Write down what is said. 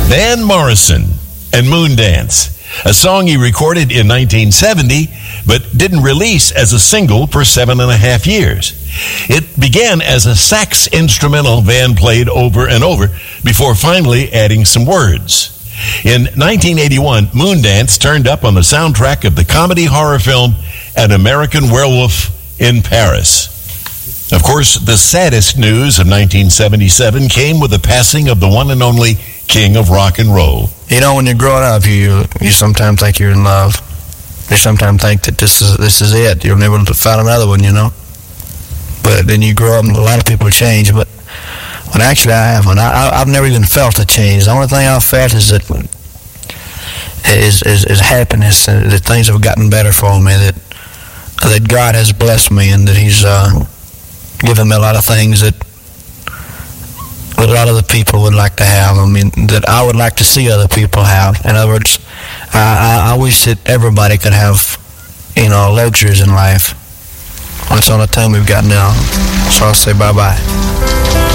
Van Morrison and Moondance, a song he recorded in 1970, but didn't release as a single for 7.5 years. It began as a sax instrumental Van played over and over before finally adding some words. In 1981, Moondance turned up on the soundtrack of the comedy horror film An American Werewolf in Paris. Of course, the saddest news of 1977 came with the passing of the one and only king of rock and roll. You know, when you're growing up, you sometimes think you're in love. You sometimes think that this is it. You'll never find another one, you know. But then you grow up, and a lot of people change. But actually, I haven't. I've never even felt a change. The only thing I've felt is that is happiness, and that things have gotten better for me. That God has blessed me, and that He's given me a lot of things that a lot of the people would like to have. I mean, that I would like to see other people have. In other words, I wish that everybody could have, luxuries in life. That's all the time we've got now. So I'll say bye-bye.